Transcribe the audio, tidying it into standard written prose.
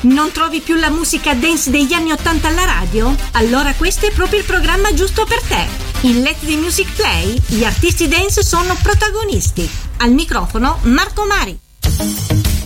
Non trovi più la musica dance degli anni 80 alla radio? Allora questo è proprio il programma giusto per te. In Let the Music Play gli artisti dance sono protagonisti. Al microfono Marco Mari.